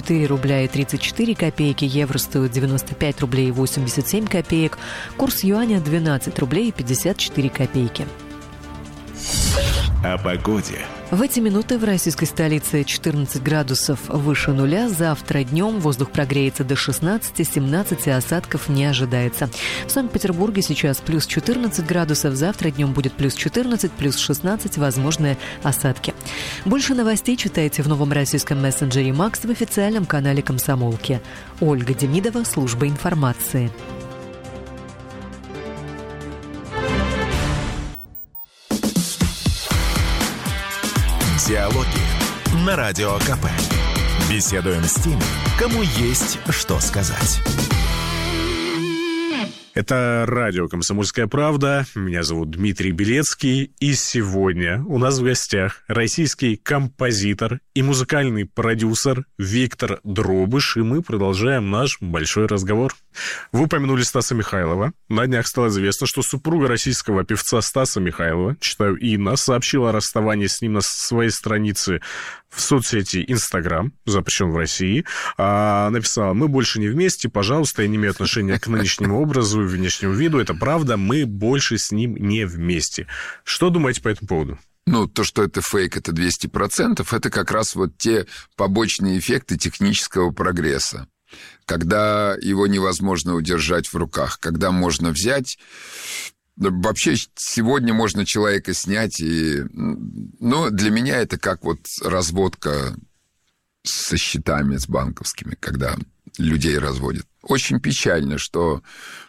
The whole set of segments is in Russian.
94 рубля и 34 копейки, евро стоит 95 рублей и 87 копеек, курс юаня 12 рублей и 54 копейки. О погоде. В эти минуты в российской столице 14 градусов выше нуля. Завтра днем воздух прогреется до 16-17, осадков не ожидается. В Санкт-Петербурге сейчас плюс 14 градусов, завтра днем будет плюс 14, плюс 16, возможны осадки. Больше новостей читайте в новом российском мессенджере «Макс» в официальном канале «Комсомолки». Ольга Демидова, служба информации. Диалоги на Радио КП. Беседуем с теми, кому есть что сказать. Это радио «Комсомольская правда». Меня зовут Дмитрий Белецкий. И сегодня у нас в гостях российский композитор и музыкальный продюсер Виктор Дробыш. И мы продолжаем наш большой разговор. Вы упомянули Стаса Михайлова. На днях стало известно, что супруга российского певца Стаса Михайлова, читаю, Инна, сообщила о расставании с ним на своей странице в соцсети Инстаграм, запрещен в России, написала: «Мы больше не вместе, пожалуйста, я не имею отношения к нынешнему образу и внешнему виду. Это правда, мы больше с ним не вместе». Что думаете по этому поводу? Ну, то, что это фейк, это 200%, это как раз вот те побочные эффекты технического прогресса, когда его невозможно удержать в руках, когда можно взять... Вообще, сегодня можно человека снять, и... Ну, для меня это как вот разводка со счетами, с банковскими, когда людей разводят. Очень печально, что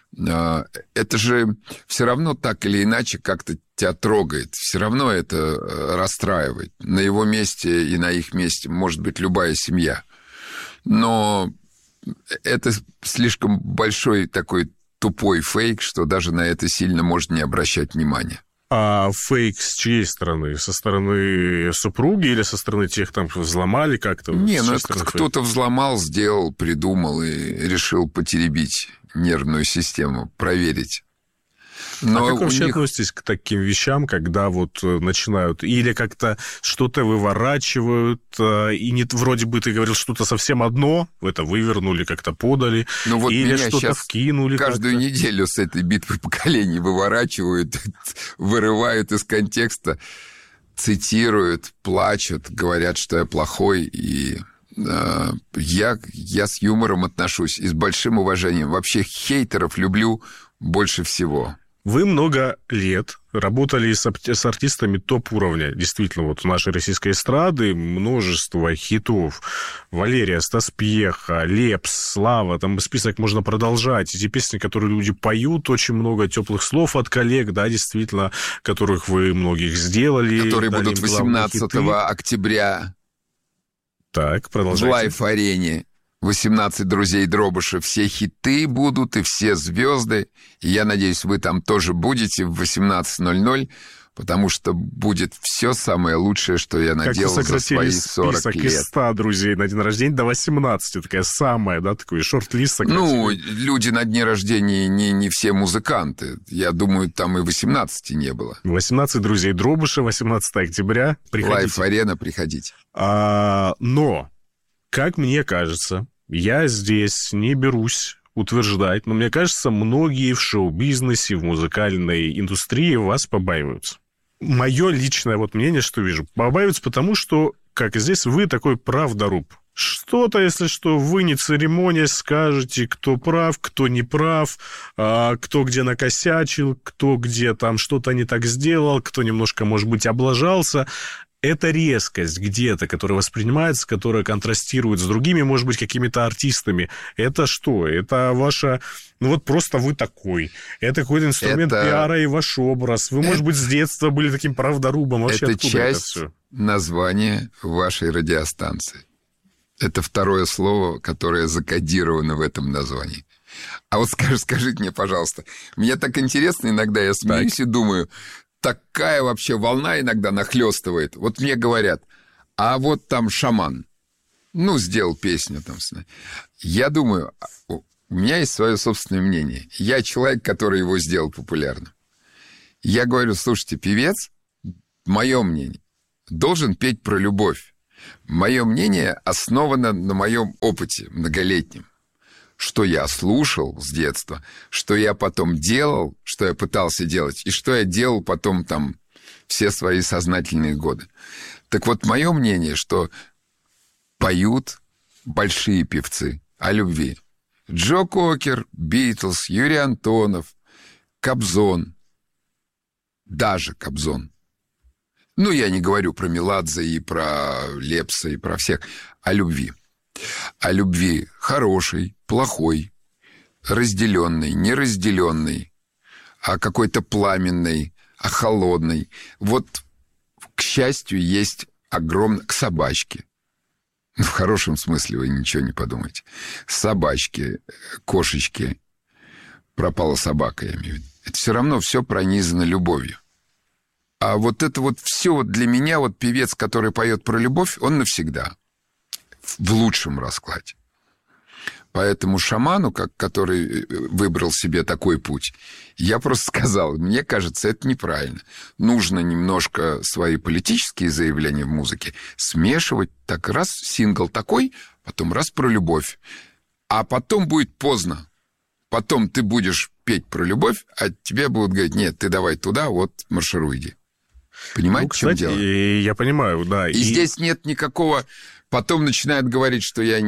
это же все равно так или иначе как-то тебя трогает, все равно это расстраивает. На его месте и на их месте может быть любая семья. Но это слишком большой такой тупой фейк, что даже на это сильно можно не обращать внимания. А фейк с чьей стороны? Со стороны супруги или со стороны тех, там, взломали как-то? Не, ну это кто-то взломал, сделал, придумал и решил потеребить нервную систему, проверить. Но как вообще относитесь к таким вещам, когда вот начинают или как-то что-то выворачивают, и не, вроде бы ты говорил, что-то совсем одно, это вывернули, как-то подали, ну, вот или что-то вкинули. Каждую неделю с этой битвы поколений выворачивают, вырывают из контекста, цитируют, плачут, говорят, что я плохой, и... Я с юмором отношусь и с большим уважением. Вообще хейтеров люблю больше всего. Вы много лет работали с артистами топ-уровня. Действительно, вот в нашей российской эстрады множество хитов. Валерия, Стас Пьеха, Лепс, Слава. Там список можно продолжать. Эти песни, которые люди поют, очень много теплых слов от коллег, да, действительно, которых вы многих сделали. Которые будут 18 октября. Так, продолжайте. В Лайф-арене. 18 друзей Дробыша. Все хиты будут и все звезды. И я надеюсь, вы там тоже будете в 18:00, потому что будет все самое лучшее, что я наделал за свои 40 лет. Из 100 друзей на день рождения до 18. Такая самая, да, такой шорт-лист сократили. Ну, люди на дне рождения не все музыканты. Я думаю, там и 18 не было. 18 друзей Дробыша, 18 октября. Приходите. Лайф-арена, приходите. Но, как мне кажется... Я здесь не берусь утверждать, но мне кажется, многие в шоу-бизнесе, в музыкальной индустрии вас побаиваются. Мое личное вот мнение, что вижу, побаиваются, потому что, как и здесь, вы такой правдоруб. Что-то, если что, вы не церемонясь скажете, кто прав, кто не прав, кто где накосячил, кто где там что-то не так сделал, кто немножко, может быть, облажался. Это резкость где-то, которая воспринимается, которая контрастирует с другими, может быть, какими-то артистами. Это что? Это ваша... Ну вот просто вы такой. Это какой-то инструмент пиара и ваш образ. Вы, может быть, с детства были таким правдорубом. Вообще, это часть названия вашей радиостанции. Это второе слово, которое закодировано в этом названии. А вот скажите мне, пожалуйста, мне так интересно иногда, я смеюсь и думаю... Такая вообще волна иногда нахлёстывает. Вот мне говорят, а вот там шаман, ну, сделал песню там. Я думаю, у меня есть свое собственное мнение. Я человек, который его сделал популярным. Я говорю, слушайте, певец, мое мнение, должен петь про любовь. Мое мнение основано на моем опыте многолетнем. Что я слушал с детства, что я потом делал, что я пытался делать, и что я делал потом там все свои сознательные годы. Так вот, мое мнение, что поют большие певцы о любви. Джо Кокер, Битлз, Юрий Антонов, Кобзон, даже Кобзон. Ну, я не говорю про Меладзе и про Лепса и про всех. О любви. О любви хорошей, плохой, разделенной, неразделенной, о какой-то пламенной, о холодной. Вот, к счастью, есть огромное... К собачке. В хорошем смысле вы ничего не подумайте. Собачки, кошечки. Пропала собака, я имею в виду. Это все равно все пронизано любовью. А вот это вот все вот для меня, вот певец, который поет про любовь, он навсегда. В лучшем раскладе. Поэтому шаману, который выбрал себе такой путь, я просто сказал, мне кажется, это неправильно. Нужно немножко свои политические заявления в музыке смешивать. Так раз сингл такой, потом раз про любовь. А потом будет поздно. Потом ты будешь петь про любовь, а тебе будут говорить, нет, ты давай туда, вот маршируй, иди. Понимаете, в чем дело? Я понимаю, да. И здесь нет никакого... Потом начинают говорить, что я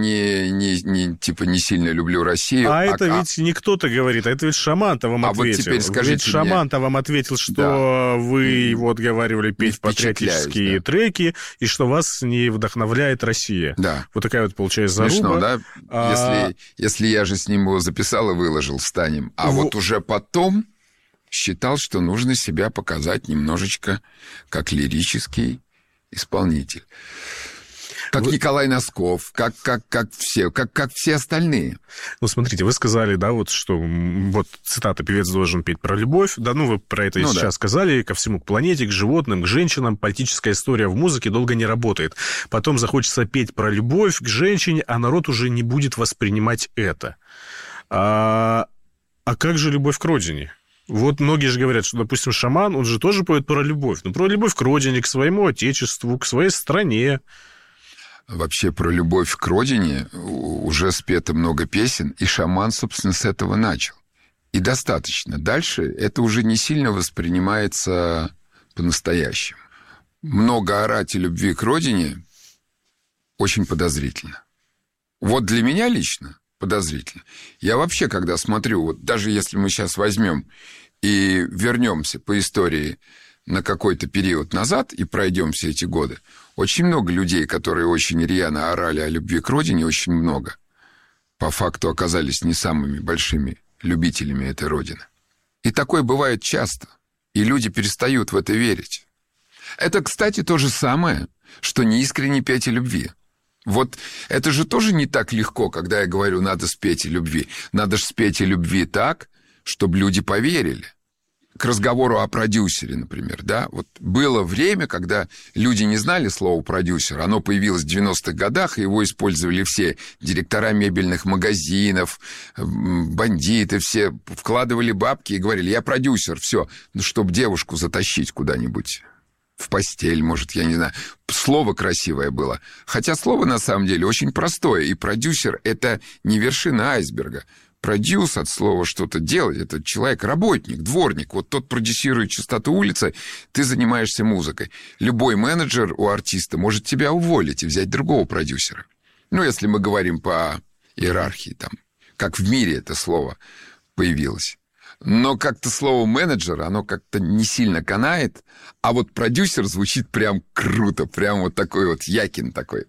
не сильно люблю Россию. Это ведь не кто-то говорит, а это ведь шаман-то вам ответил. Вот теперь скажите ведь шаман-то вам ответил, что вы его отговаривали петь патриотические треки, и что вас не вдохновляет Россия. Да. Вот такая вот получается заруба. Смешно, да? Если я же с ним его записал и выложил, станем. А вот уже потом считал, что нужно себя показать немножечко как лирический исполнитель. Как Николай Носков, как все остальные. Ну, смотрите, вы сказали, да, вот что, вот цитата, певец должен петь про любовь, да, ну, вы про это и сейчас сказали, ко всему, к планете, к животным, к женщинам, политическая история в музыке долго не работает. Потом захочется петь про любовь к женщине, а народ уже не будет воспринимать это. А как же любовь к родине? Вот многие же говорят, что, допустим, шаман, он же тоже поет про любовь, но про любовь к родине, к своему отечеству, к своей стране. Вообще про любовь к родине уже спето много песен, и шаман, собственно, с этого начал. И достаточно. Дальше это уже не сильно воспринимается по-настоящему. Много орать о любви к родине очень подозрительно. Вот для меня лично подозрительно. Я вообще, когда смотрю, вот даже если мы сейчас возьмем и вернемся по истории на какой-то период назад и пройдем все эти годы, очень много людей, которые очень рьяно орали о любви к родине, очень много, по факту оказались не самыми большими любителями этой родины. И такое бывает часто, и люди перестают в это верить. Это, кстати, то же самое, что неискренне петь о любви. Вот это же тоже не так легко, когда я говорю, надо спеть о любви. Надо же спеть о любви так, чтобы люди поверили. К разговору о продюсере, например, да, вот было время, когда люди не знали слова продюсер, оно появилось в 90-х годах, и его использовали все директора мебельных магазинов, бандиты, все вкладывали бабки и говорили, я продюсер, все, ну, чтобы девушку затащить куда-нибудь в постель, может, я не знаю. Слово красивое было. Хотя слово, на самом деле, очень простое, и продюсер – это не вершина айсберга. Продюс от слова что-то делать, это человек, работник, дворник. Вот тот продюсирует чистоту улицы, ты занимаешься музыкой. Любой менеджер у артиста может тебя уволить и взять другого продюсера. Ну, если мы говорим по иерархии, там, как в мире это слово появилось. Но как-то слово менеджер, оно как-то не сильно канает, а вот продюсер звучит прям круто, прям вот такой вот Якин такой.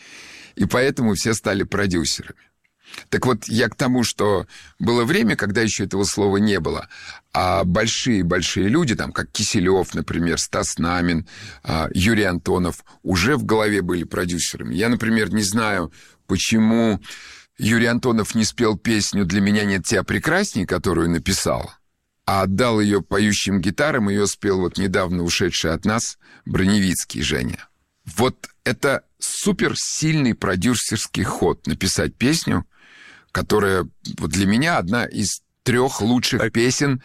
И поэтому все стали продюсерами. Так вот, я к тому, что было время, когда еще этого слова не было, а большие-большие люди, там, как Киселев, например, Стас Намин, Юрий Антонов, уже в голове были продюсерами. Я, например, не знаю, почему Юрий Антонов не спел песню «Для меня нет тебя прекрасней», которую написал, а отдал ее поющим гитарам, ее спел вот недавно ушедший от нас Броневицкий Женя. Вот это суперсильный продюсерский ход — написать песню, которая вот для меня одна из 3 лучших песен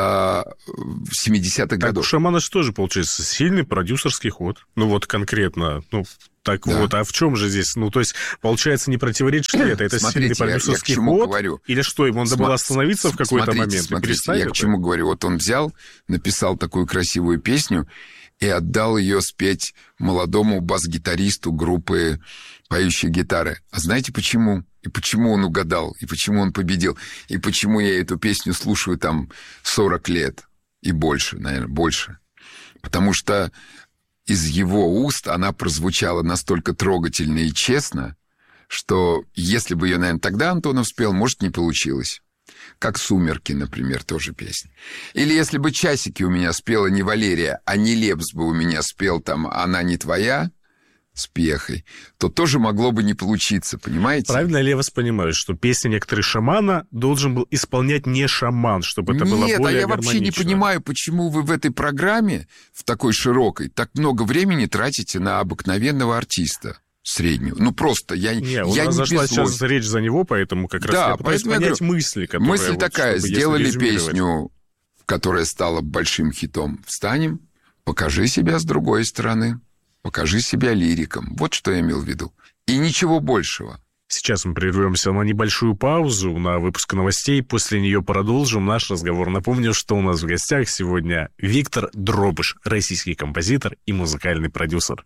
70-х годов. У «Шамана» же тоже, получается, сильный продюсерский ход. Ну, вот конкретно. Ну, так да. Вот, а в чем же здесь? Ну, то есть, получается, не противоречит ли это? Это смотрите, сильный продюсерский ход? Говорю. Или что, ему надо было остановиться в какой-то момент? Смотрите, я к чему говорю. Вот он взял, написал такую красивую песню и отдал ее спеть молодому бас-гитаристу группы «Поющие гитары». А знаете почему? И почему он угадал, и почему он победил, и почему я эту песню слушаю там 40 лет и больше, наверное, больше. Потому что из его уст она прозвучала настолько трогательно и честно, что если бы ее, наверное, тогда Антонов спел, может, не получилось. Как «Сумерки», например, тоже песня. Или если бы «Часики» у меня спела не Валерия, а не Лепс бы у меня спел там «Она не твоя», с Пьехой, то тоже могло бы не получиться, понимаете? Правильно ли я вас понимаю, что песни некоторые «Шамана» должен был исполнять не шаман, чтобы это было более гармонично? Нет, а я вообще не понимаю, почему вы в этой программе, в такой широкой, так много времени тратите на обыкновенного артиста среднего. Ну, просто я не зашла сейчас речь за него, поэтому как раз я пытаюсь понять мысли, которые... Мысль такая, сделали песню, которая стала большим хитом. Встанем, покажи себя с другой стороны. Покажи себя лириком. Вот что я имел в виду. И ничего большего. Сейчас мы прервемся на небольшую паузу, на выпуск новостей. После нее продолжим наш разговор. Напомню, что у нас в гостях сегодня Виктор Дробыш, российский композитор и музыкальный продюсер.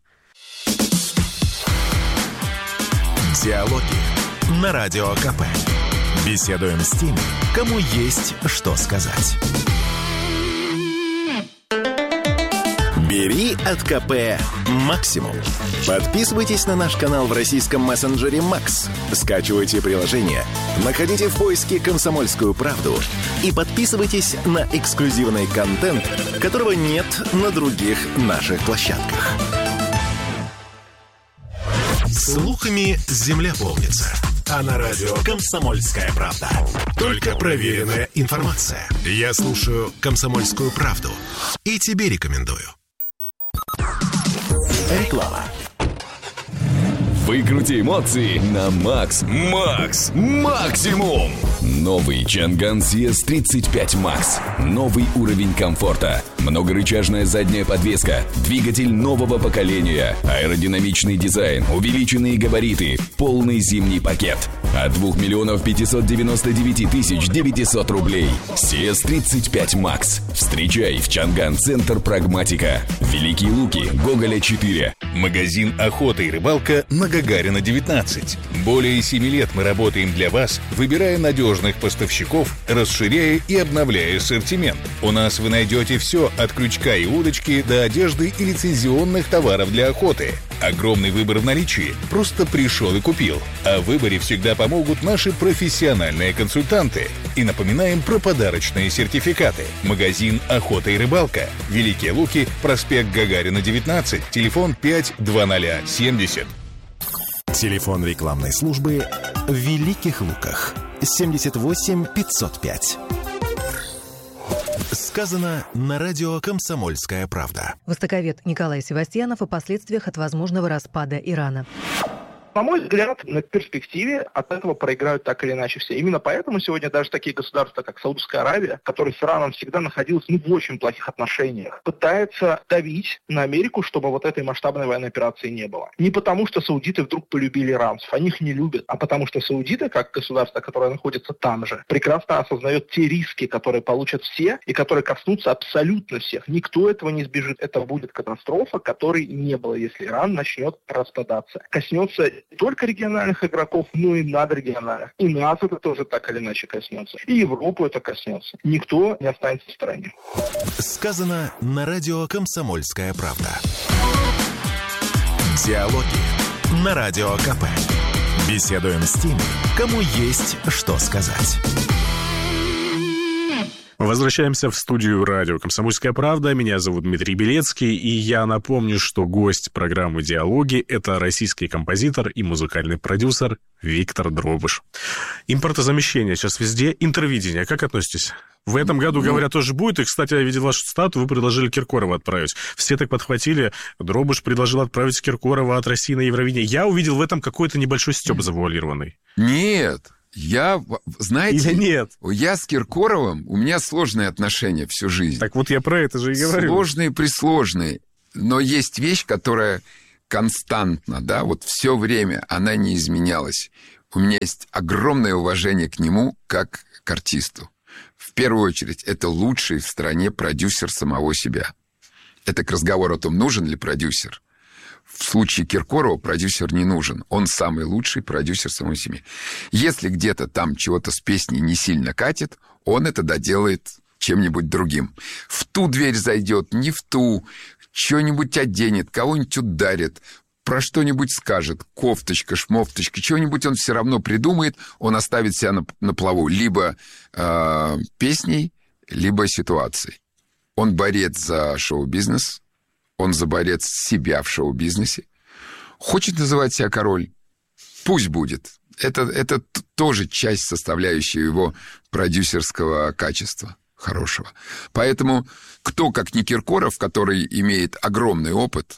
Диалоги на Радио КП. Беседуем с теми, кому есть что сказать. Бери от КП максимум. Подписывайтесь на наш канал в российском мессенджере Макс. Скачивайте приложение, находите в поиске «Комсомольскую правду» и подписывайтесь на эксклюзивный контент, которого нет на других наших площадках. Слухами земля полнится. А на радио «Комсомольская правда» только проверенная информация. Я слушаю «Комсомольскую правду» и тебе рекомендую. Реклама. Выкрути эмоции на Макс. Макс Максимум. Новый Чанган CS35 Max. Новый уровень комфорта. Многорычажная задняя подвеска. Двигатель нового поколения. Аэродинамичный дизайн. Увеличенные габариты. Полный зимний пакет. От 2 599 900 рублей. CS35 Max. Встречай в Чанган-центр «Прагматика». Великие Луки, Гоголя 4. Магазин «Охота и рыбалка» на Гагарина 19. Более 7 лет мы работаем для вас, выбирая надежных поставщиков, расширяя и обновляя ассортимент. У нас вы найдете все от крючка и удочки до одежды и лицензионных товаров для охоты. Огромный выбор в наличии. Просто пришел и купил. О выборе всегда помогут наши профессиональные консультанты. И напоминаем про подарочные сертификаты. Магазин «Охота и рыбалка». Великие Луки, проспект Гагарина 19, телефон 52070. Телефон рекламной службы в Великих Луках. 78 505. Сказано на радио «Комсомольская правда». Востоковед Николай Севастьянов о последствиях от возможного распада Ирана. На мой взгляд, на перспективе от этого проиграют так или иначе все. Именно поэтому сегодня даже такие государства, как Саудовская Аравия, которая с Ираном всегда находилась в очень плохих отношениях, пытается давить на Америку, чтобы вот этой масштабной военной операции не было. Не потому, что саудиты вдруг полюбили иранцев, они их не любят, а потому что саудиты, как государство, которое находится там же, прекрасно осознает те риски, которые получат все и которые коснутся абсолютно всех. Никто этого не избежит. Это будет катастрофа, которой не было, если Иран начнет распадаться. Коснется не только региональных игроков, но и надрегиональных. И нас это тоже так или иначе коснется. И Европу это коснется. Никто не останется в стороне. Сказано на радио «Комсомольская правда». Диалоги на Радио КП. Беседуем с теми, кому есть что сказать. Возвращаемся в студию радио «Комсомольская правда». Меня зовут Дмитрий Белецкий, и я напомню, что гость программы «Диалоги» — это российский композитор и музыкальный продюсер Виктор Дробыш. Импортозамещение сейчас везде. Интервидение. Как относитесь? В этом году, говорят, тоже будет. И, кстати, я видел вашу стату, вы предложили Киркорова отправить. Все так подхватили. Дробыш предложил отправить Киркорова от России на Евровидение. Я увидел в этом какой-то небольшой стёб завуалированный. Нет. Знаете... Или нет? Я с Киркоровым, у меня сложные отношения всю жизнь. Так вот я про это же и говорю. Сложные-присложные. Но есть вещь, которая константна, да, вот все время она не изменялась. У меня есть огромное уважение к нему как к артисту. В первую очередь, это лучший в стране продюсер самого себя. Это к разговору о том, нужен ли продюсер. В случае Киркорова продюсер не нужен. Он самый лучший продюсер самой семьи. Если где-то там чего-то с песней не сильно катит, он это доделает чем-нибудь другим. В ту дверь зайдет, не в ту, что-нибудь оденет, кого-нибудь ударит, про что-нибудь скажет, кофточка, шмофточка, чего-нибудь он все равно придумает, он оставит себя на плаву либо песней, либо ситуацией. Он борец за шоу-бизнес, он за борец себя в шоу-бизнесе. Хочет называть себя король? Пусть будет. Это тоже часть, составляющая его продюсерского качества хорошего. Поэтому кто, как не Киркоров, который имеет огромный опыт,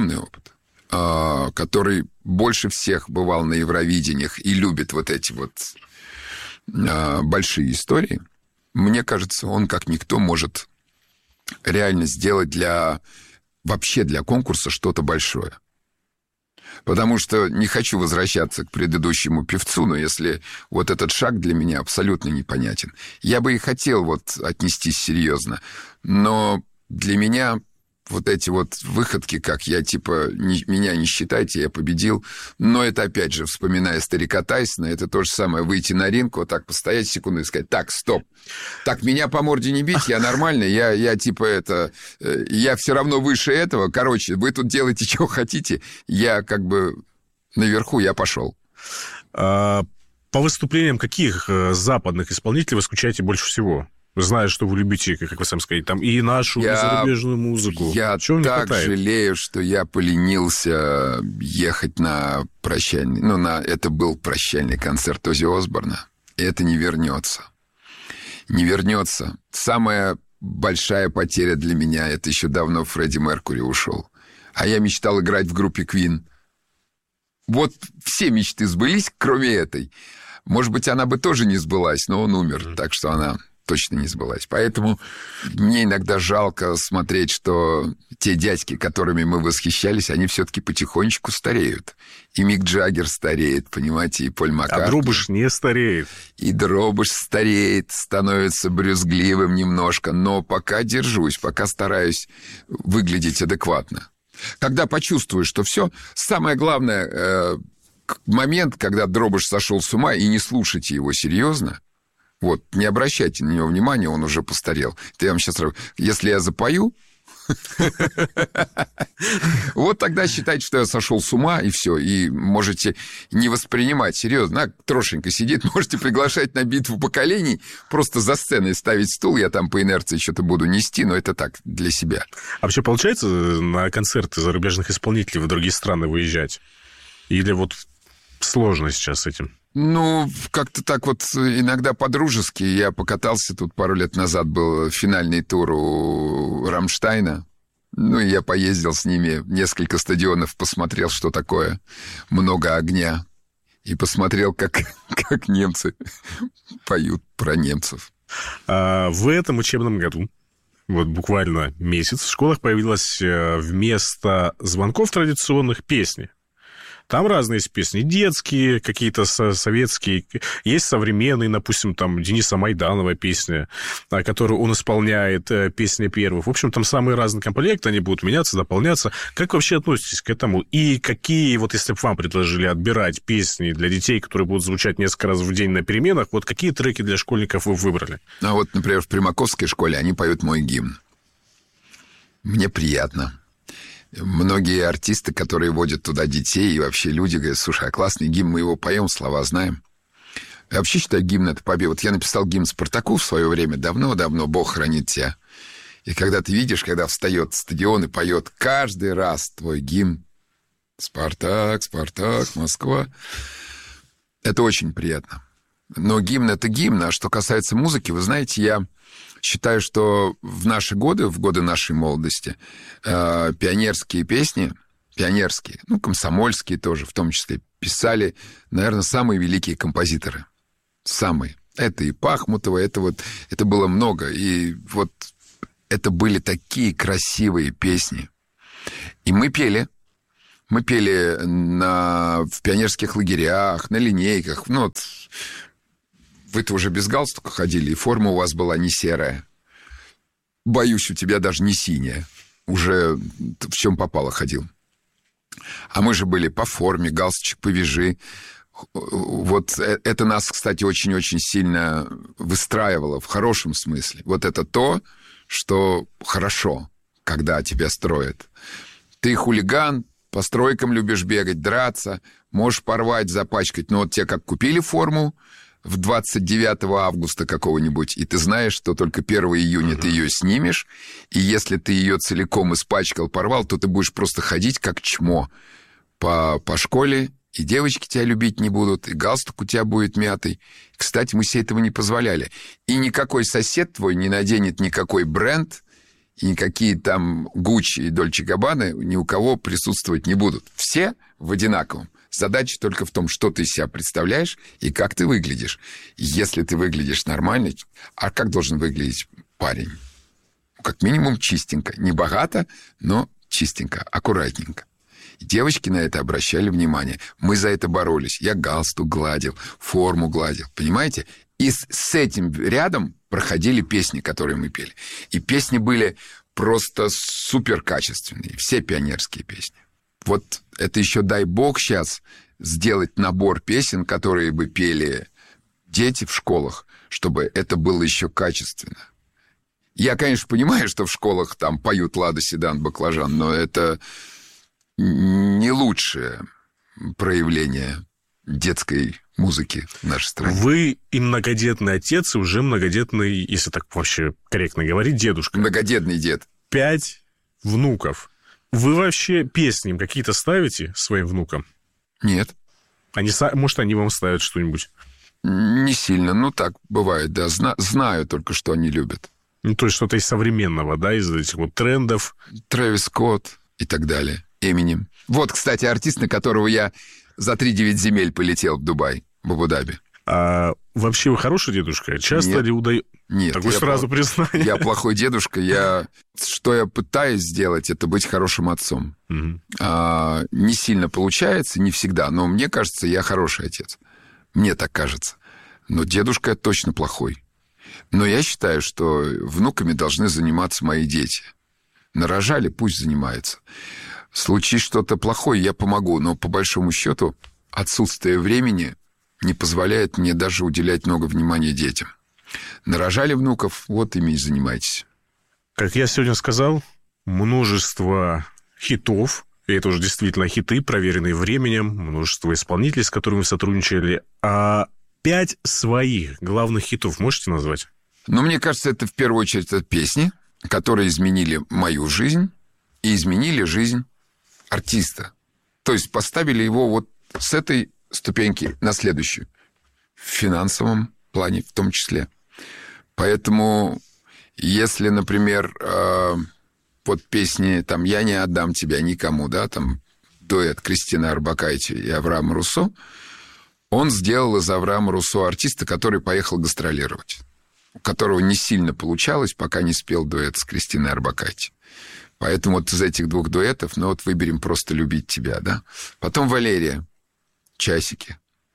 который больше всех бывал на Евровидениях и любит вот эти вот большие истории, мне кажется, он как никто может реально сделать вообще для конкурса что-то большое. Потому что не хочу возвращаться к предыдущему певцу, но если вот этот шаг для меня абсолютно непонятен. Я бы и хотел вот отнестись серьезно, но для меня вот эти вот выходки, как я типа меня не считайте, я победил. Но это опять же, вспоминая старика Тайсона, это то же самое, выйти на ринг, вот так постоять секунду и сказать: так, стоп, так, меня по морде не бить, я нормальный, я типа я все равно выше этого, короче, вы тут делаете, чего хотите, я как бы наверху, я пошел. По выступлениям каких западных исполнителей вы скучаете больше всего? Зная, что вы любите, как вы сам сказали, там и нашу, и зарубежную музыку. Я так жалею, что я поленился ехать на прощальный... это был прощальный концерт Оззи Осборна, и это не вернется. Не вернется. Самая большая потеря для меня — это еще давно Фредди Меркьюри ушел. А я мечтал играть в группе Queen. Вот все мечты сбылись, кроме этой. Может быть, она бы тоже не сбылась, но он умер, так что она... точно не сбылась. Поэтому мне иногда жалко смотреть, что те дядьки, которыми мы восхищались, они все-таки потихонечку стареют. И Мик Джаггер стареет, понимаете, и Поль Маккартни. А Дробыш не стареет. И Дробыш стареет, становится брюзгливым немножко, но пока держусь, пока стараюсь выглядеть адекватно. Когда почувствую, что все, самое главное, момент, когда Дробыш сошел с ума, и не слушайте его серьезно, вот, не обращайте на него внимания, он уже постарел. Это я вам сейчас... Если я запою, вот тогда считайте, что я сошел с ума, и все. И можете не воспринимать серьезно. Трошенько сидит, можете приглашать на битву поколений, просто за сценой ставить стул, я там по инерции что-то буду нести, но это так, для себя. А вообще получается на концерты зарубежных исполнителей в другие страны выезжать? Или вот сложно сейчас с этим? Как-то так вот иногда по-дружески. Я покатался, тут пару лет назад был финальный тур у Рамштайна. И я поездил с ними, несколько стадионов, посмотрел, что такое много огня. И посмотрел, как немцы поют про немцев. В этом учебном году, вот буквально месяц, в школах появилась вместо звонков традиционных песни. Там разные есть песни, детские, какие-то советские, есть современные, допустим, там Дениса Майданова песня, которую он исполняет, песня первых. В общем, там самые разные комплекты, они будут меняться, дополняться. Как вы вообще относитесь к этому? И какие, вот если бы вам предложили отбирать песни для детей, которые будут звучать несколько раз в день на переменах, вот какие треки для школьников вы выбрали? Вот, например, в Примаковской школе они поют мой гимн. Мне приятно. Многие артисты, которые водят туда детей, и вообще люди говорят: слушай, а классный гимн, мы его поем, слова знаем. Я вообще считаю, гимн — это победа. Вот я написал гимн Спартаку в свое время, давно-давно, Бог хранит тебя. И когда ты видишь, когда встает стадион и поет каждый раз твой гимн: Спартак, Спартак, Москва, это очень приятно. Но гимн — это гимн. А что касается музыки, вы знаете, я считаю, что в наши годы, в годы нашей молодости, пионерские песни, комсомольские тоже в том числе, писали, наверное, самые великие композиторы. Самый. Это и Пахмутова, это было много. И вот это были такие красивые песни. И мы пели. Мы пели в пионерских лагерях, на линейках. Ну, вот вы-то уже без галстука ходили, и форма у вас была не серая. Боюсь, у тебя даже не синяя. Уже в чем попало ходил. А мы же были по форме, галстучек повяжи. Вот это нас, кстати, очень-очень сильно выстраивало в хорошем смысле. Вот это то, что хорошо, когда тебя строят. Ты хулиган, по стройкам любишь бегать, драться, можешь порвать, запачкать. Но вот тебе как купили форму в 29 августа какого-нибудь, и ты знаешь, что только 1 июня ты ее снимешь, и если ты ее целиком испачкал, порвал, то ты будешь просто ходить как чмо по школе, и девочки тебя любить не будут, и галстук у тебя будет мятый. Кстати, мы себе этого не позволяли. И никакой сосед твой не наденет никакой бренд, и никакие там Гуччи и Дольче Габбаны ни у кого присутствовать не будут. Все в одинаковом. Задача только в том, что ты из себя представляешь и как ты выглядишь. Если ты выглядишь нормально, а как должен выглядеть парень? Как минимум чистенько. Не богато, но чистенько, аккуратненько. И девочки на это обращали внимание. Мы за это боролись. Я галстук гладил, форму гладил. Понимаете? И с этим рядом проходили песни, которые мы пели. И песни были просто суперкачественные. Все пионерские песни. Вот это еще дай бог сейчас сделать набор песен, которые бы пели дети в школах, чтобы это было еще качественно. Я, конечно, понимаю, что в школах там поют «Лада Седан, Баклажан», но это не лучшее проявление детской музыки в нашей стране. Вы и многодетный отец, и уже многодетный, если так вообще корректно говорить, дедушка. Многодетный дед. 5 внуков. Вы вообще песни им какие-то ставите своим внукам? Нет. Может, они вам ставят что-нибудь? Не сильно. Ну, так бывает, да. Знаю только, что они любят. Ну, то есть что-то из современного, да, из этих вот трендов. Трэвис Скотт и так далее. Эминем. Вот, кстати, артист, на которого я за 3-9 земель полетел в Дубай, в Абу-Даби. А вообще вы хороший дедушка? Часто ли удается? Нет. Такое сразу признание. Я плохой дедушка. Что я пытаюсь сделать, это быть хорошим отцом. Угу. Не сильно получается, не всегда, но мне кажется, я хороший отец. Мне так кажется. Но дедушка точно плохой. Но я считаю, что внуками должны заниматься мои дети. Нарожали, пусть занимаются. Случись что-то плохое, я помогу. Но по большому счету отсутствие времени не позволяет мне даже уделять много внимания детям. Нарожали внуков, вот ими и занимайтесь. Как я сегодня сказал, множество хитов, и это уже действительно хиты, проверенные временем, множество исполнителей, с которыми вы сотрудничали. А 5 своих главных хитов можете назвать? Ну, мне кажется, это в первую очередь это песни, которые изменили мою жизнь и изменили жизнь артиста. То есть поставили его вот с этой ступеньки на следующую. В финансовом плане в том числе. Поэтому, если, например, вот песни там «Я не отдам тебя никому», да, там дуэт Кристины Орбакайте и Авраама Руссо, он сделал из Авраама Руссо артиста, который поехал гастролировать, у которого не сильно получалось, пока не спел дуэт с Кристиной Орбакайте. Поэтому вот из этих 2 дуэтов, ну вот выберем «Просто любить тебя», да. Потом Валерия, «Часики».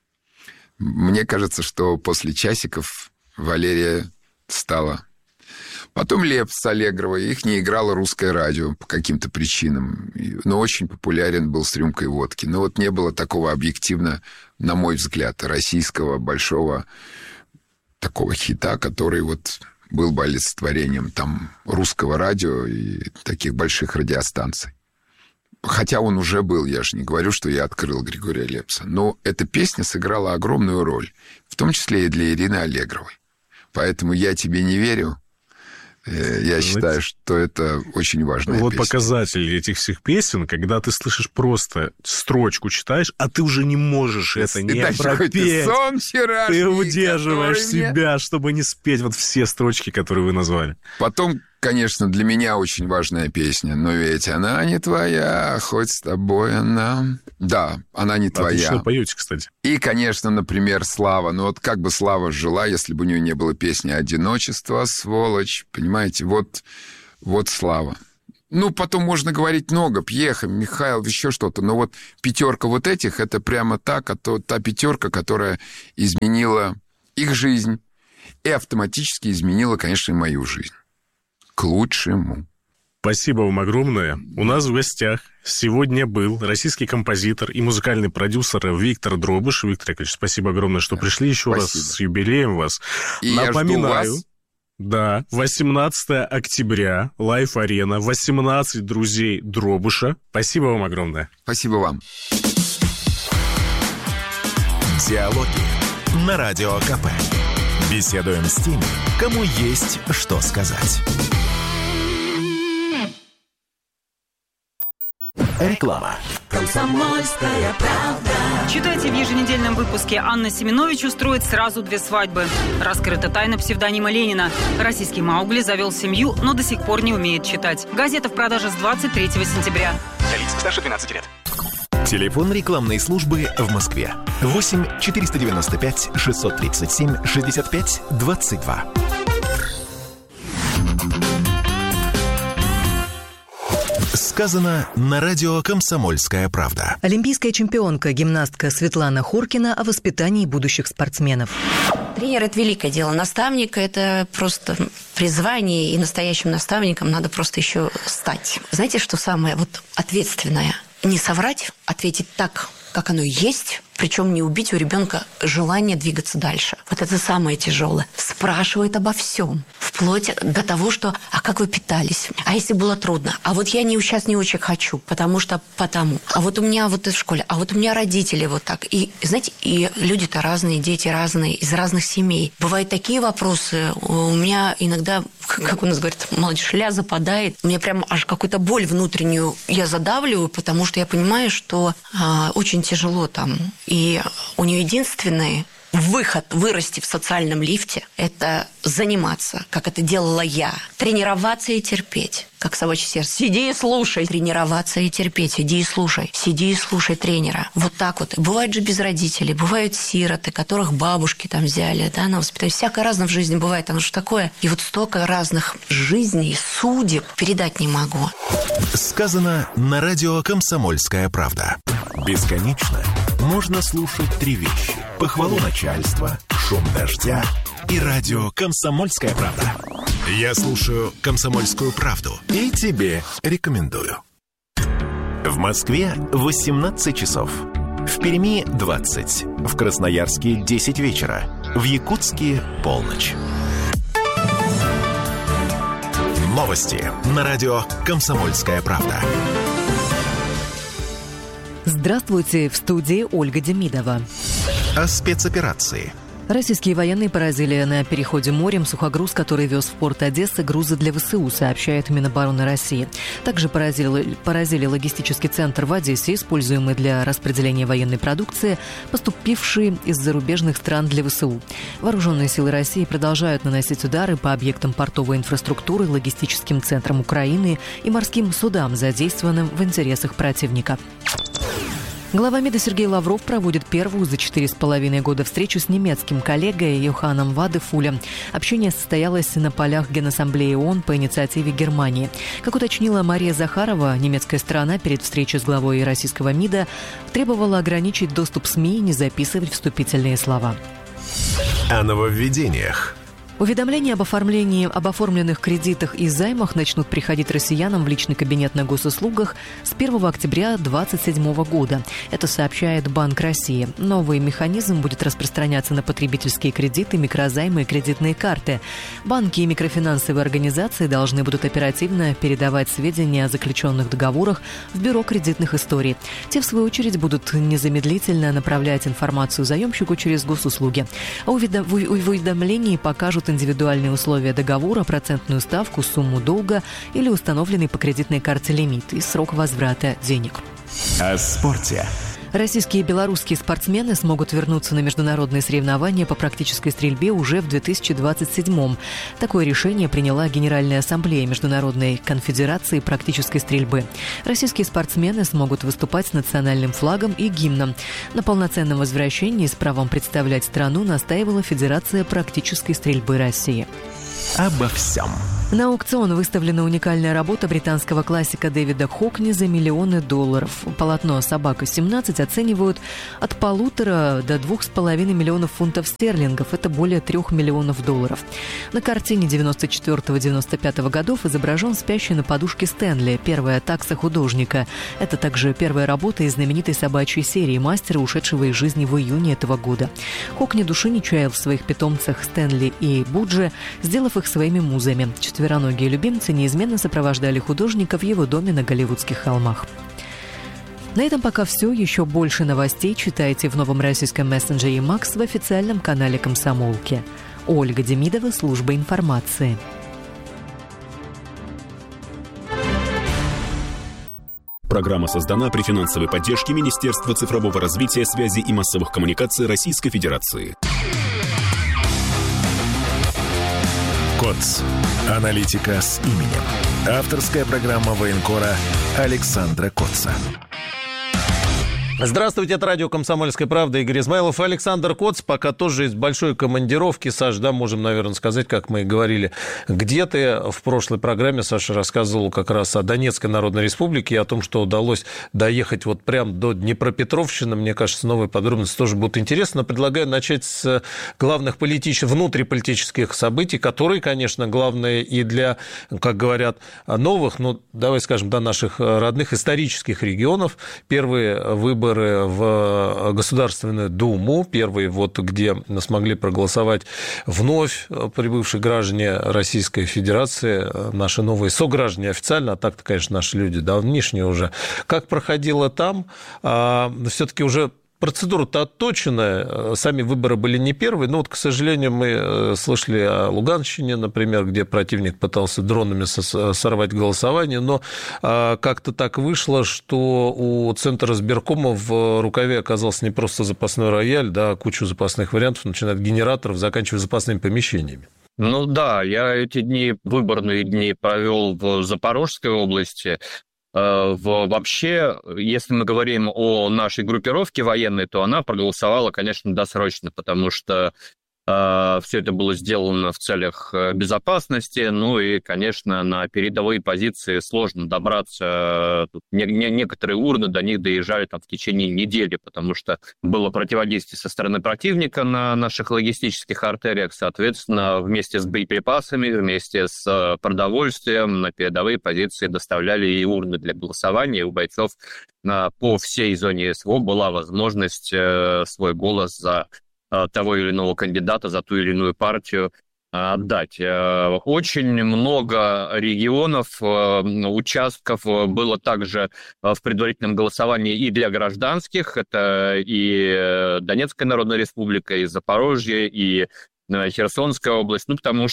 Мне кажется, что после «Часиков» Валерия стала. Потом Лепс с Аллегровой. Их не играло русское радио по каким-то причинам. Но очень популярен был «С рюмкой водки». Но вот не было такого объективно, на мой взгляд, российского большого такого хита, который вот был бы олицетворением там русского радио и таких больших радиостанций. Хотя он уже был, я же не говорю, что я открыл Григория Лепса. Но эта песня сыграла огромную роль, в том числе и для Ирины Аллегровой. Поэтому «Я тебе не верю». Я считаю, что это очень важная вот песня. Вот показатель этих всех песен, когда ты слышишь просто строчку, читаешь, а ты уже не можешь это не пропеть. Ты удерживаешь себя, чтобы не спеть вот все строчки, которые вы назвали. Потом конечно, для меня очень важная песня. Но ведь она не твоя, хоть с тобой она... Да, она не твоя. Отлично поете, кстати. И, конечно, например, Слава. Ну вот как бы Слава жила, если бы у нее не было песни «Одиночество, сволочь». Понимаете, вот Слава. Ну, потом можно говорить много. Пьеха, Михаил, еще что-то. Но вот пятерка вот этих, это прямо та пятерка, которая изменила их жизнь и автоматически изменила, конечно, и мою жизнь. К лучшему. Спасибо вам огромное. У нас в гостях сегодня был российский композитор и музыкальный продюсер Виктор Дробыш. Виктор Яковлевич, спасибо огромное, что пришли. Еще раз с юбилеем вас. И напоминаю, я жду вас. Да, 18 октября, Лайф-арена, 18 друзей Дробыша. Спасибо вам огромное. Спасибо вам. Диалоги на Радио КП. Беседуем с теми, кому есть что сказать. Реклама. «Комсомольская правда». Читайте в еженедельном выпуске. Анна Семенович устроит сразу 2 свадьбы. Раскрыта тайна псевдонима Ленина. Российский Маугли завел семью, но до сих пор не умеет читать. Газета в продаже с 23 сентября. Для лиц старше 12 лет. Телефон рекламной службы в Москве. 8 495 637 65 22. Сказано на радио «Комсомольская правда». Олимпийская чемпионка, гимнастка Светлана Хоркина о воспитании будущих спортсменов. Тренер – это великое дело. Наставник – это просто призвание, и настоящим наставником надо просто еще стать. Знаете, что самое ответственное? Не соврать, ответить так, как оно есть, причем не убить у ребенка желание двигаться дальше. Вот это самое тяжелое. Спрашивает обо всем, вплоть до того, что «а как вы питались? А если было трудно? А вот я сейчас не очень хочу, потому. А вот у меня вот в школе, а вот у меня родители вот так». И, знаете, и люди-то разные, дети разные, из разных семей. Бывают такие вопросы, у меня иногда, как у нас говорят, молодежь, западает. У меня прям аж какую-то боль внутреннюю я задавливаю, потому что я понимаю, что очень тяжело там. И у нее единственный выход вырасти в социальном лифте – это заниматься, как это делала я. Тренироваться и терпеть, как собачье сердце. Сиди и слушай. Тренироваться и терпеть. Сиди и слушай. Сиди и слушай тренера. Вот так вот. Бывают же без родителей, бывают сироты, которых бабушки там взяли, да, на воспитание. Всякое разное в жизни бывает, оно же такое. И вот столько разных жизней, судеб передать не могу. Сказано на радио «Комсомольская правда». Бесконечно можно слушать 3 вещи. Похвалу начальства, шум дождя и радио «Комсомольская правда». Я слушаю «Комсомольскую правду» и тебе рекомендую. В Москве 18 часов. В Перми 20. В Красноярске 10 вечера. В Якутске полночь. Новости на радио «Комсомольская правда». Здравствуйте, в студии Ольга Демидова. О спецоперации. Российские военные поразили на переходе морем сухогруз, который вез в порт Одессы грузы для ВСУ, сообщает Минобороны России. Также поразили логистический центр в Одессе, используемый для распределения военной продукции, поступивший из зарубежных стран для ВСУ. Вооруженные силы России продолжают наносить удары по объектам портовой инфраструктуры, логистическим центрам Украины и морским судам, задействованным в интересах противника. Глава МИДа Сергей Лавров проводит первую за 4,5 года встречу с немецким коллегой Йоханном Вадефулем. Общение состоялось на полях Генассамблеи ООН по инициативе Германии. Как уточнила Мария Захарова, немецкая сторона перед встречей с главой российского МИДа требовала ограничить доступ СМИ и не записывать вступительные слова. О нововведениях. Уведомления об оформленных кредитах и займах начнут приходить россиянам в личный кабинет на госуслугах с 1 октября 2027 года. Это сообщает Банк России. Новый механизм будет распространяться на потребительские кредиты, микрозаймы и кредитные карты. Банки и микрофинансовые организации должны будут оперативно передавать сведения о заключенных договорах в Бюро кредитных историй. Те, в свою очередь, будут незамедлительно направлять информацию заемщику через госуслуги. А в уведомлении покажут индивидуальные условия договора, процентную ставку, сумму долга или установленный по кредитной карте лимит и срок возврата денег. О спорте. Российские и белорусские спортсмены смогут вернуться на международные соревнования по практической стрельбе уже в 2027-м. Такое решение приняла Генеральная ассамблея Международной конфедерации практической стрельбы. Российские спортсмены смогут выступать с национальным флагом и гимном. На полноценном возвращении с правом представлять страну настаивала Федерация практической стрельбы России. Обо всем. На аукцион выставлена уникальная работа британского классика Дэвида Хокни за миллионы долларов. Полотно «Собака-17» оценивают от 1,5 до 2,5 миллионов фунтов стерлингов. Это более 3 миллионов долларов. На картине 94-95 годов изображен спящий на подушке Стэнли, первая такса художника. Это также первая работа из знаменитой собачьей серии «Мастера, ушедшего из жизни в июне этого года». Хокни души не чаял в своих питомцах Стэнли и Буджи, сделав их своими музами. Четвероногие любимцы неизменно сопровождали художника в его доме на Голливудских холмах. На этом пока все. Еще больше новостей читайте в новом российском мессенджере «Макс» в официальном канале «Комсомолки». Ольга Демидова, служба информации. Программа создана при финансовой поддержке Министерства цифрового развития, связи и массовых коммуникаций Российской Федерации. КОЦ. Аналитика с именем. Авторская программа военкора Александра Коца. Здравствуйте, это радио «Комсомольская правда», Игорь Измайлов, Александр Коц. Пока тоже из большой командировки. Саш, да, можем, наверное, сказать, как мы и говорили. Где ты в прошлой программе, Саша, рассказывал как раз о Донецкой Народной Республике и о том, что удалось доехать вот прям до Днепропетровщины. Мне кажется, новые подробности тоже будут интересны. Но предлагаю начать с главных внутриполитических событий, которые, конечно, главные и для, как говорят, новых, ну, давай скажем, до наших родных исторических регионов. Первые выборы в Государственную Думу, первые, вот, где смогли проголосовать вновь прибывшие граждане Российской Федерации, наши новые сограждане официально, а так-то, конечно, наши люди давнишние уже. Как проходило там? Все-таки уже процедура-то отточенная, сами выборы были не первые, но вот, к сожалению, мы слышали о Луганщине, например, где противник пытался дронами сорвать голосование, но как-то так вышло, что у Центра избиркома в рукаве оказался не просто запасной рояль, да, а кучу запасных вариантов, начиная от генераторов, заканчивая запасными помещениями. Ну да, я эти дни, выборные дни, провел в Запорожской области. Вообще, если мы говорим о нашей группировке военной, то она проголосовала, конечно, досрочно, потому что все это было сделано в целях безопасности, ну и, конечно, на передовые позиции сложно добраться. Тут некоторые урны до них доезжали там в течение недели, потому что было противодействие со стороны противника на наших логистических артериях, соответственно, вместе с боеприпасами, вместе с продовольствием на передовые позиции доставляли и урны для голосования, и у бойцов по всей зоне СВО была возможность свой голос за того или иного кандидата, за ту или иную партию отдать. Очень много регионов, участков было также в предварительном голосовании и для гражданских. Это и Донецкая Народная Республика, и Запорожье, и Херсонская область. Ну, потому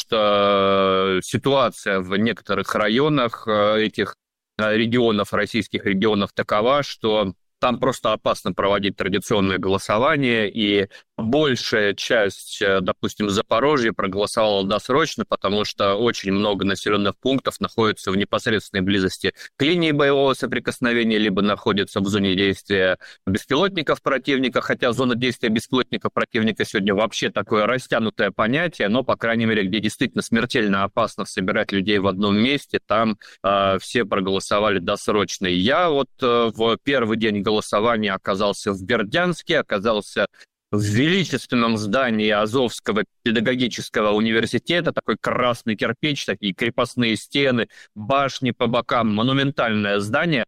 что ситуация в некоторых районах этих регионов, российских регионов, такова, что там просто опасно проводить традиционное голосование, и большая часть, допустим, Запорожья проголосовала досрочно, потому что очень много населенных пунктов находятся в непосредственной близости к линии боевого соприкосновения, либо находятся в зоне действия беспилотников противника, хотя зона действия беспилотников противника сегодня вообще такое растянутое понятие, но, по крайней мере, где действительно смертельно опасно собирать людей в одном месте, там все проголосовали досрочно. И я вот в первый день голосования оказался в Бердянске, оказался в величественном здании Азовского педагогического университета, такой красный кирпич, такие крепостные стены, башни по бокам, монументальное здание.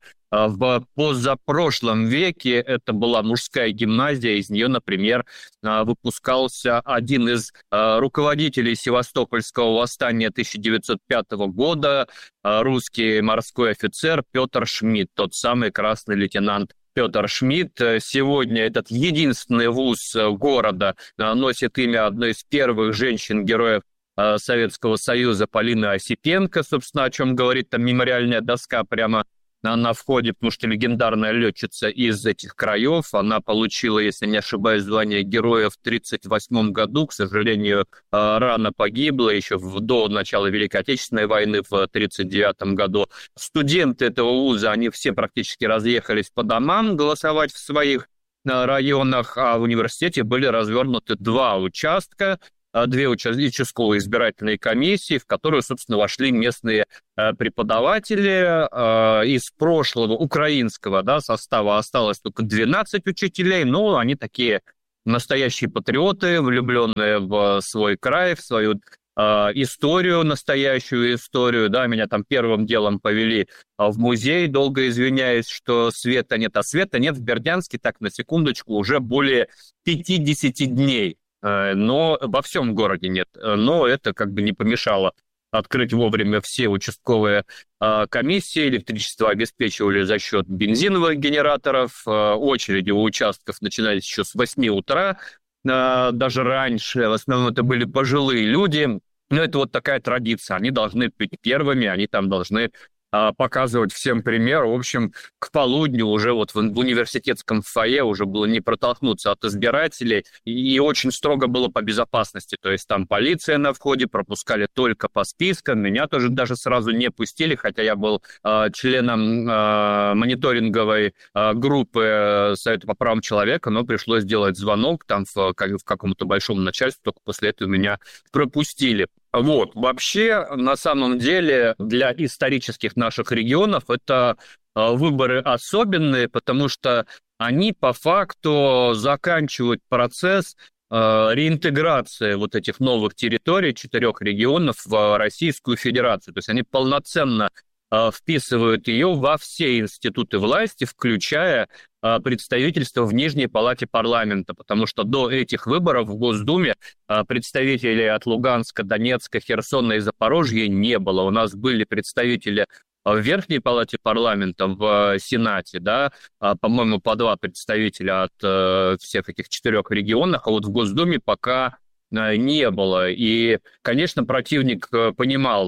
В позапрошлом веке это была мужская гимназия, из нее, например, выпускался один из руководителей Севастопольского восстания 1905 года, русский морской офицер Петр Шмидт, тот самый красный лейтенант Петр Шмидт. Сегодня этот единственный вуз города носит имя одной из первых женщин-героев Советского Союза Полины Осипенко, собственно, о чем говорит там мемориальная доска прямо на входе, потому что легендарная летчица из этих краев, она получила, если не ошибаюсь, звание Героя в 1938 году, к сожалению, рано погибла еще до начала Великой Отечественной войны в 1939 году. Студенты этого вуза, они все практически разъехались по домам голосовать в своих районах, а в университете были развернуты 2 участка, 2 участковые избирательные комиссии, в которые, собственно, вошли местные преподаватели. Из прошлого украинского состава осталось только 12 учителей, но они такие настоящие патриоты, влюбленные в свой край, в свою историю, настоящую историю. Меня там первым делом повели в музей, долго извиняюсь, что света нет. А света нет в Бердянске, так, на секундочку, уже более 50 дней. Но во всем городе нет. Но это как бы не помешало открыть вовремя все участковые комиссии. Электричество обеспечивали за счет бензиновых генераторов. Очереди у участков начинались еще с 8 утра, даже раньше. В основном это были пожилые люди. Но это вот такая традиция. Они должны быть первыми, они там должны показывать всем пример. В общем, к полудню уже вот в университетском фойе уже было не протолкнуться от избирателей, и очень строго было по безопасности. То есть там полиция на входе, пропускали только по спискам. Меня тоже даже сразу не пустили, хотя я был членом мониторинговой группы Совета по правам человека, но пришлось сделать звонок там в какому-то большому начальству, только после этого меня пропустили. Вот, вообще, на самом деле, для исторических наших регионов это выборы особенные, потому что они по факту заканчивают процесс реинтеграции вот этих новых территорий, 4 регионов в Российскую Федерацию. То есть они полноценно вписывают ее во все институты власти, включая представительство в Нижней палате парламента, потому что до этих выборов в Госдуме представителей от Луганска, Донецка, Херсона и Запорожья не было. У нас были представители в Верхней палате парламента, в Сенате, по-моему, по 2 представителя от всех этих 4 регионов, а вот в Госдуме пока не было. И, конечно, противник понимал,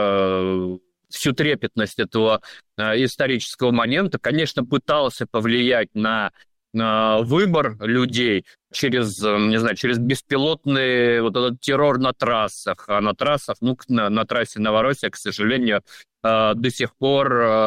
всю трепетность этого исторического момента, конечно, пытался повлиять на выбор людей через беспилотный вот этот террор на трассах. А на трассах, на трассе Новороссия, к сожалению, до сих пор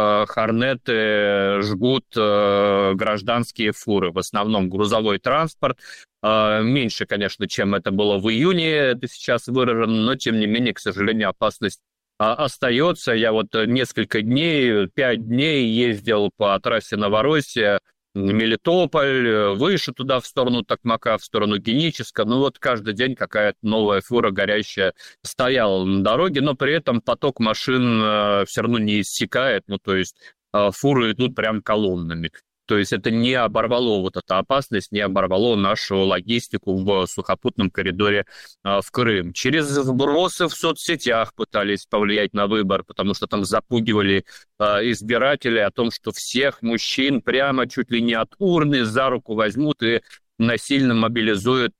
хорнеты жгут гражданские фуры, в основном грузовой транспорт. Меньше, конечно, чем это было в июне, это сейчас выражено, но, тем не менее, к сожалению, опасность остается. Я вот несколько дней, 5 дней ездил по трассе Новороссия, Мелитополь, выше туда, в сторону Токмака, в сторону Геническа. Вот каждый день какая-то новая фура горящая стояла на дороге, но при этом поток машин все равно не иссякает, то есть фуры идут прям колоннами. То есть это не оборвало, вот эта опасность не оборвало нашу логистику в сухопутном коридоре в Крым. Через вбросы в соцсетях пытались повлиять на выбор, потому что там запугивали избирателей о том, что всех мужчин прямо чуть ли не от урны за руку возьмут и насильно мобилизуют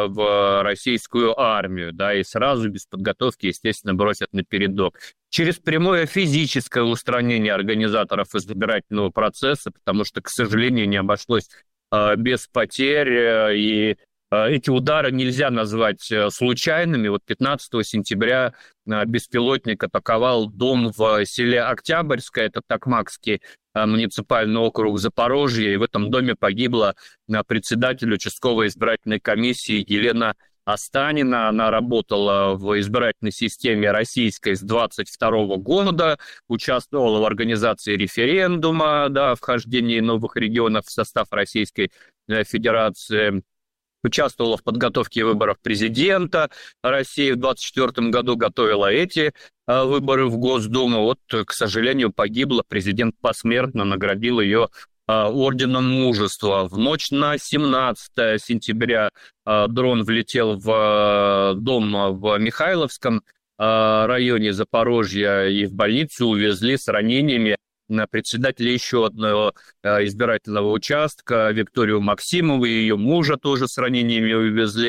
в российскую армию, и сразу без подготовки, естественно, бросят на передок. Через прямое физическое устранение организаторов избирательного процесса, потому что, к сожалению, не обошлось без потерь, и эти удары нельзя назвать случайными. Вот 15 сентября беспилотник атаковал дом в селе Октябрьское, это Токмакский муниципальный округ Запорожья, и в этом доме погибла председатель участковой избирательной комиссии Елена Останина. Она работала в избирательной системе российской с 22 года, участвовала в организации референдума, вхождении новых регионов в состав Российской Федерации, участвовала в подготовке выборов президента России в 2024 году, готовила эти выборы в Госдуму. Вот, к сожалению, погибла. Президент посмертно наградил ее орденом мужества. В ночь на 17 сентября дрон влетел в дом в Михайловском районе Запорожья, и в больницу увезли с ранениями председателя еще одного избирательного участка Викторию Максимову, и ее мужа тоже с ранениями увезли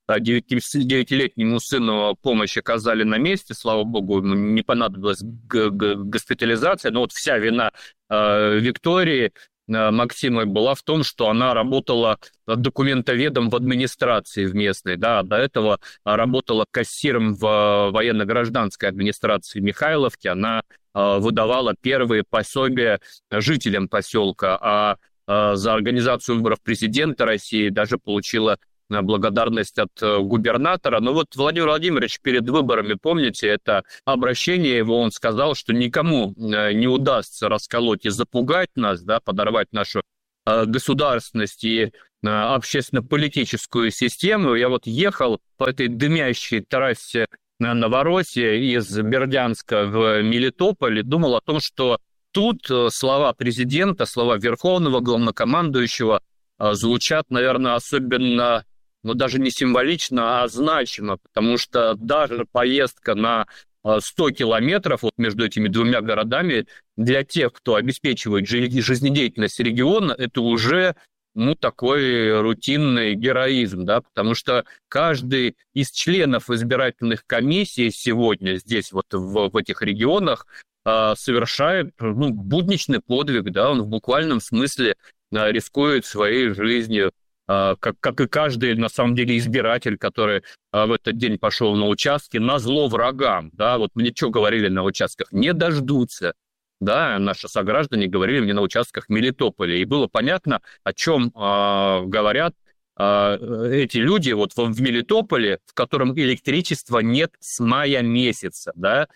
9-летнему сыну помощь оказали на месте, слава богу, не понадобилась госпитализация, но вот вся вина Виктории Максимовой была в том, что она работала документоведом в администрации в местной, да, до этого работала кассиром в военно-гражданской администрации Михайловки, она выдавала первые пособия жителям поселка, а за организацию выборов президента России даже получила благодарность от губернатора. Но вот Владимир Владимирович перед выборами, помните, это обращение его, он сказал, что никому не удастся расколоть и запугать нас, да, подорвать нашу государственность и общественно-политическую систему. Я вот ехал по этой дымящей трассе Новороссия из Бердянска в Мелитополь и думал о том, что тут слова президента, слова верховного главнокомандующего звучат, наверное, особенно, ну, даже не символично, а значимо, потому что даже поездка на 100 километров вот между этими двумя городами для тех, кто обеспечивает жизнедеятельность региона, это уже, ну, такой рутинный героизм, да, потому что каждый из членов избирательных комиссий сегодня здесь, вот в этих регионах, совершает, ну, будничный подвиг, да, он в буквальном смысле рискует своей жизнью, как и каждый, на самом деле, избиратель, который в этот день пошел на участки, назло врагам, да, вот мне что говорили на участках, не дождутся, да, наши сограждане говорили мне на участках Мелитополя, и было понятно, о чем говорят эти люди вот в Мелитополе, в котором электричества нет с мая месяца, да,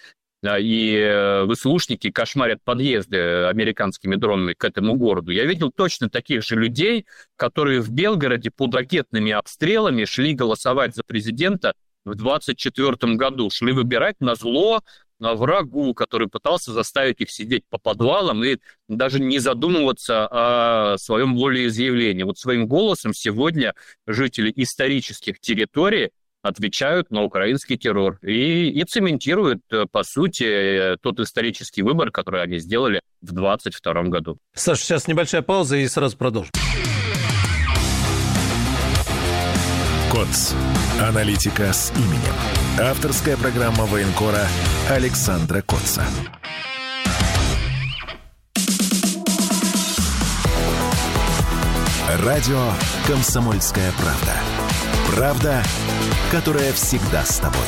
и ВСУшники кошмарят подъезды американскими дронами к этому городу. Я видел точно таких же людей, которые в Белгороде под ракетными обстрелами шли голосовать за президента в 2024 году, шли выбирать назло врагу, который пытался заставить их сидеть по подвалам и даже не задумываться о своем волеизъявлении. Вот своим голосом сегодня жители исторических территорий отвечают на украинский террор и цементируют, по сути, тот исторический выбор, который они сделали в 2022 году. Саша, сейчас небольшая пауза и сразу продолжим. КОЦ. Аналитика с именем. Авторская программа военкора Александра Котца. Радио «Комсомольская правда». Правда, которая всегда с тобой.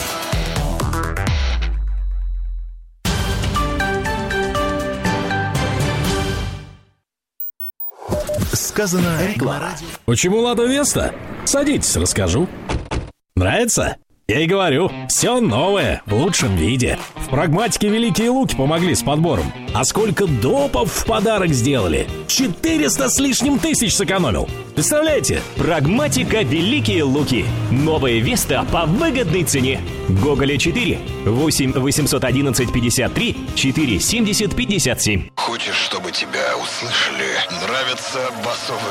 Сказано реклама. Почему Лада Веста? Садитесь, расскажу. Нравится? Я и говорю, все новое, в лучшем виде. В Прагматике Великие Луки помогли с подбором. А сколько допов в подарок сделали? 400 с лишним тысяч сэкономил. Представляете? Прагматика Великие Луки. Новая Веста по выгодной цене. Гоголя 4. 8 811 53 4 70 57. Хочешь, чтобы тебя услышали? Нравятся басовые